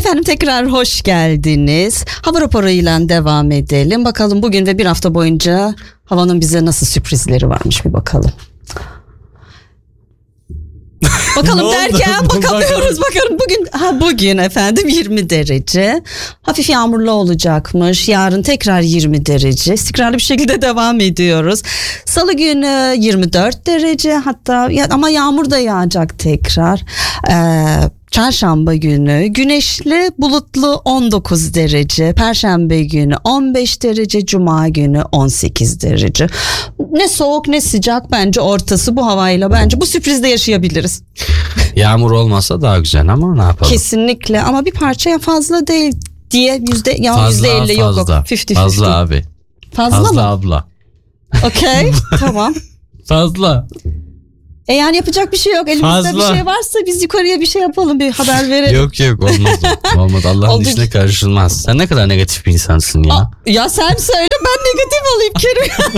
Efendim tekrar hoş geldiniz. Hava raporuyla devam edelim. Bakalım bugün ve bir hafta boyunca havanın bize nasıl sürprizleri varmış bir bakalım. Bakalım derken bakamıyoruz. Bakalım bugün efendim 20 derece. Hafif yağmurlu olacakmış. Yarın tekrar 20 derece. İstikrarlı bir şekilde devam ediyoruz. Salı günü 24 derece hatta ama yağmur da yağacak tekrar. Çarşamba günü güneşli bulutlu 19 derece, Perşembe günü 15 derece, Cuma günü 18 derece. Ne soğuk ne sıcak, bence ortası bu havayla bence bu sürprizde yaşayabiliriz. Yağmur olmasa daha güzel ama ne yapalım? Kesinlikle ama bir parçaya fazla değil diye %50 yok. 50-50. Fazla abi. Fazla mı? Abla. Okey tamam. Fazla. Yani yapacak bir şey yok. Elimizde Fazla. bir şey varsa biz yukarıya bir şey yapalım, bir haber verelim. Yok olmaz. Olmaz. Allah'ın işine karışılmaz. Sen ne kadar negatif bir insansın ya. Ya sen söyle, ben negatif olayım Kerim.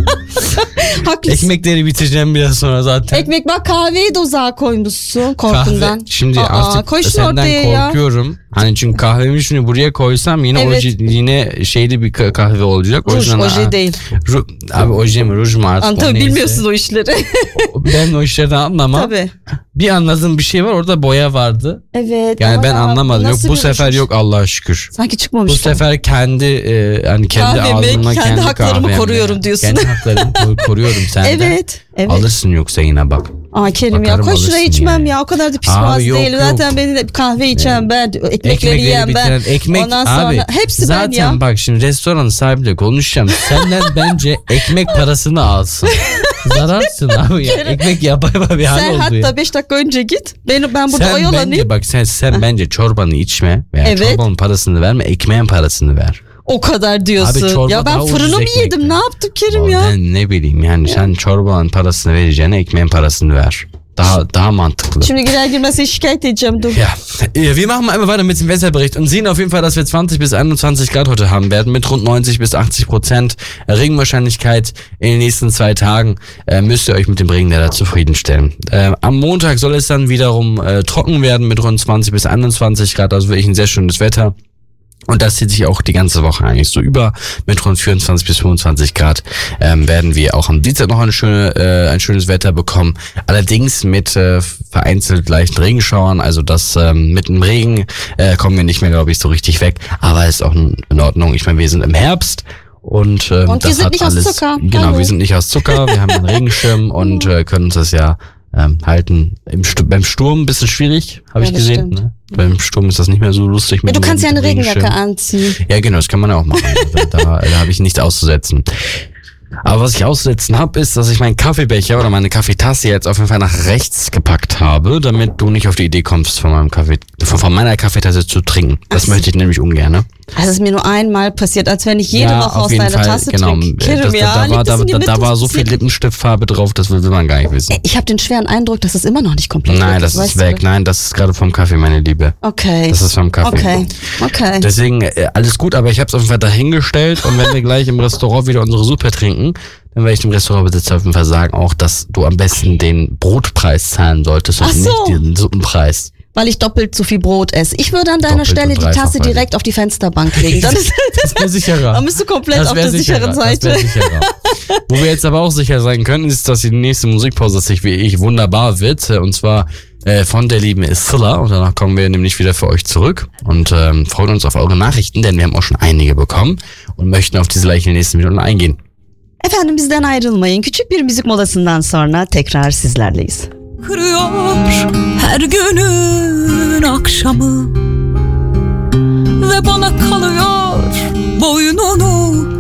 Haklısın. Ekmekleri bitireceğim biraz sonra zaten. Ekmek, bak kahveyi de uzağa koymuşsun korkundan. Kahve, şimdi artık senden korkuyorum. Ya. Hani çünkü kahvemi şunu buraya koysam yine evet. yine şeyli bir kahve olacak. Oje değil. Abi oje mi ruj mu artık? Tabii bilmiyorsun o işleri. Ben o işlerden anlamam. Tabii. Bir anladığım bir şey var, orada boya vardı. Evet. Yani ben anlamadım. Yok bu sefer yok Allah'a şükür. Sanki çıkmamış. Bu sefer kendi yani kendi ağzıma kendi haklarımı koruyorum diyorsun. Kendi haklarımı koruyorum senden. Evet. Alırsın yoksa yine bak. Kerim ya koy şuraya içmem ya. O kadar da pis değil. Zaten beni de kahve içen ben, ekmekleri yiyen ben. Ondan sonra abi, hepsi zaten ben ya. Zaten bak şimdi restoranın sahibiyle konuşacağım. Senden bence ekmek parasını alsın. Zararsın abi ya. Ekmek yapayım bir hal oldu ya. Sen hatta 5 dakika önce git. Ben burada oyalanayım. Bence bak sen bence çorbanı içme. Veya çorbanın parasını verme, ekmeğin parasını ver. O kadar diyorsun. Ya ben fırını mı yedim? Ne yaptım Kerim ya? Ben ne bileyim yani sen çorbanın parasını vereceğine ekmeğin parasını ver. Daha mantıklı. Şimdi girer girmez seni şikayet edeceğim. Dur. Ja, wir machen einmal weiter mit dem Wetterbericht und sehen auf jeden Fall, dass wir 20 bis 21 Grad heute haben werden mit rund 90 bis 80% Regenwahrscheinlichkeit in den nächsten 2 Tagen. Müsst ihr euch mit dem Regen leider zufriedenstellen. Am Montag soll es dann wiederum trocken werden mit rund 20 bis 21 Grad, also wirklich ein sehr schönes Wetter. Und das zieht sich auch die ganze Woche eigentlich so über. Mit rund 24 bis 25 Grad werden wir auch am Dienstag noch ein schönes Wetter bekommen. Allerdings mit vereinzelt leichten Regenschauern. Also das mit dem Regen kommen wir nicht mehr, glaube ich, so richtig weg. Aber ist auch in Ordnung. Ich meine, wir sind im Herbst. Und wir das sind hat nicht alles. Aus Zucker. Genau, Hallo. Wir sind nicht aus Zucker. Wir haben einen Regenschirm und können uns das ja halten. Beim Sturm ein bisschen schwierig, habe ich gesehen. Ne? Beim Sturm ist das nicht mehr so lustig. Du kannst ja eine Regenjacke anziehen. Ja, genau, das kann man ja auch machen. Da habe ich nichts auszusetzen. Aber was ich auszusetzen habe, ist, dass ich meinen Kaffeebecher oder meine Kaffeetasse jetzt auf jeden Fall nach rechts gepackt habe, damit du nicht auf die Idee kommst, von meiner Kaffeetasse zu trinken. Das möchte ich nämlich ungern. Ne? Das ist mir nur einmal passiert, als wenn ich jede Woche aus deiner Tasse trinke. Da war so viel Lippenstiftfarbe drauf, das will man gar nicht wissen. Ich habe den schweren Eindruck, dass es immer noch nicht komplett weg ist. Nein, das ist weg. Nein, das ist gerade vom Kaffee, meine Liebe. Okay. Das ist vom Kaffee. Okay. Deswegen alles gut, aber ich habe es auf jeden Fall dahingestellt und wenn wir gleich im Restaurant wieder unsere Suppe trinken, dann werde ich dem Restaurantbesitzer auf jeden Fall sagen auch, dass du am besten den Brotpreis zahlen solltest und nicht den Suppenpreis. Weil ich doppelt so viel Brot esse. Ich würde an deiner Stelle die Tasse direkt auf die Fensterbank legen. Das wäre sicherer. Dann bist du komplett auf der sicheren Seite. Das sicherer. Wo wir jetzt aber auch sicher sein können, ist, dass die nächste Musikpause sich wie ich wunderbar wird. Und zwar von der lieben Scylla. Und danach kommen wir nämlich wieder für euch zurück und freuen uns auf eure Nachrichten, denn wir haben auch schon einige bekommen und möchten auf diese gleich in den nächsten Minuten eingehen. Efendim bizden ayrılmayın. Küçük bir müzik molasından sonra tekrar sizlerleyiz. Kırıyor her günün akşamı ve bana kalıyor boynunu